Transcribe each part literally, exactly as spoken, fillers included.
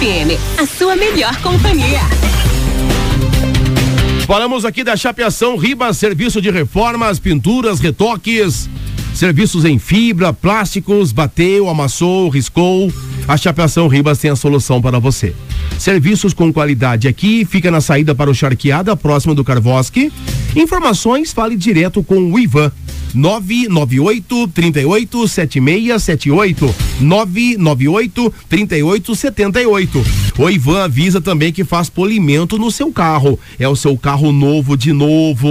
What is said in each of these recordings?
F M, a sua melhor companhia. Falamos aqui da Chapeação Ribas, serviço de reformas, pinturas, retoques, serviços em fibra, plásticos, bateu, amassou, riscou. A Chapeação Ribas tem a solução para você. Serviços com qualidade aqui, fica na saída para o Charqueada, próximo do Carvosque. Informações, fale direto com o Ivan. nove nove oito, três oito, sete seis sete oito, nove nove oito, três oito sete oito. O Ivan avisa também que faz polimento no seu carro. É o seu carro novo de novo.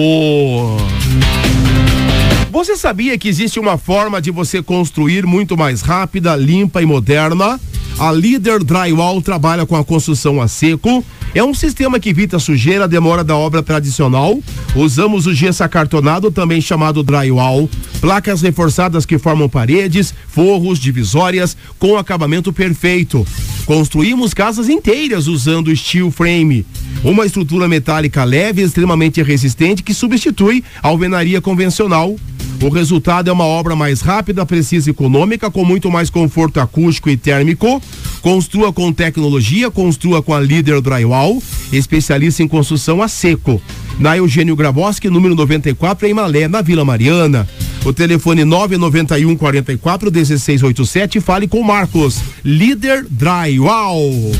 Você sabia que existe uma forma de você construir muito mais rápida, limpa e moderna? A Líder Drywall trabalha com a construção a seco. É um sistema que evita sujeira, demora da obra tradicional. Usamos o gesso acartonado, também chamado drywall, placas reforçadas que formam paredes, forros, divisórias, com acabamento perfeito. Construímos casas inteiras usando steel frame, uma estrutura metálica leve, extremamente resistente, que substitui a alvenaria convencional. O resultado é uma obra mais rápida, precisa e econômica, com muito mais conforto acústico e térmico. Construa com tecnologia, construa com a Líder Drywall, especialista em construção a seco. Na Eugênio Gravoski, número noventa e quatro, em Malé, na Vila Mariana. O telefone nove nove um, quatro quatro, um seis oito sete, fale com Marcos. Líder Drywall.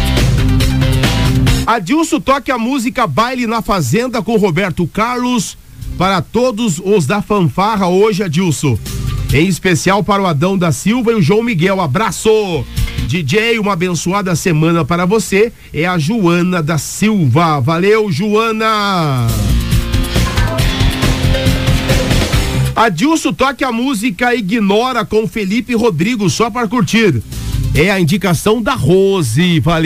Adilson toque a música Baile na Fazenda com Roberto Carlos. Para todos os da fanfarra hoje, Adilson. Em especial para o Adão da Silva e o João Miguel. Abraço! D J, uma abençoada semana para você. É a Joana da Silva. Valeu, Joana! Adilson, toque a música Ignora com Felipe Rodrigo, só para curtir. É a indicação da Rose. Valeu!